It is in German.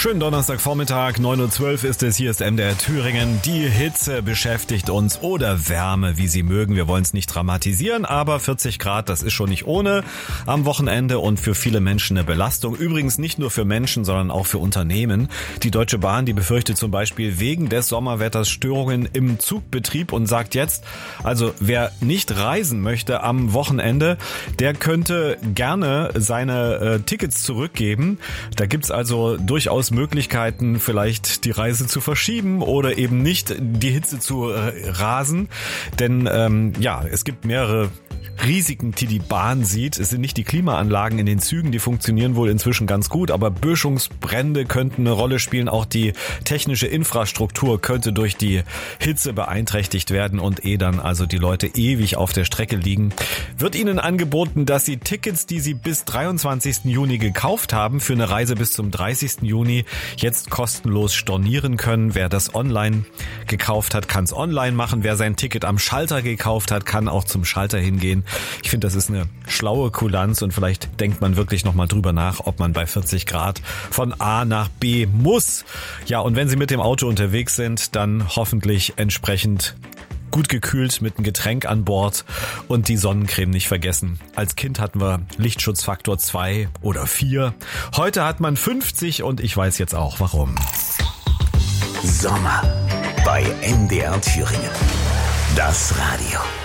Schönen Donnerstagvormittag, 9:12 Uhr ist es, hier ist MDR Thüringen. Die Hitze beschäftigt uns oder Wärme, wie Sie mögen. Wir wollen es nicht dramatisieren, aber 40 Grad, das ist schon nicht ohne am Wochenende und für viele Menschen eine Belastung. Übrigens nicht nur für Menschen, sondern auch für Unternehmen. Die Deutsche Bahn, die befürchtet zum Beispiel wegen des Sommerwetters Störungen im Zugbetrieb und sagt jetzt, also wer nicht reisen möchte am Wochenende, der könnte gerne seine Tickets zurückgeben. Da gibt's also durchaus Möglichkeiten, vielleicht die Reise zu verschieben oder eben nicht die Hitze zu rasen. Denn es gibt mehrere Risiken, die Bahn sieht. Es sind nicht die Klimaanlagen in den Zügen, die funktionieren wohl inzwischen ganz gut, aber Böschungsbrände könnten eine Rolle spielen. Auch die technische Infrastruktur könnte durch die Hitze beeinträchtigt werden und dann also die Leute ewig auf der Strecke liegen. Wird Ihnen angeboten, dass Sie Tickets, die Sie bis 23. Juni gekauft haben, für eine Reise bis zum 30. Juni jetzt kostenlos stornieren können. Wer das online gekauft hat, kann es online machen. Wer sein Ticket am Schalter gekauft hat, kann auch zum Schalter hingehen. Ich finde, das ist eine schlaue Kulanz und vielleicht denkt man wirklich nochmal drüber nach, ob man bei 40 Grad von A nach B muss. Ja, und wenn Sie mit dem Auto unterwegs sind, dann hoffentlich entsprechend gut gekühlt mit einem Getränk an Bord und die Sonnencreme nicht vergessen. Als Kind hatten wir Lichtschutzfaktor 2 oder 4. Heute hat man 50 und ich weiß jetzt auch warum. Sommer bei MDR Thüringen. Das Radio.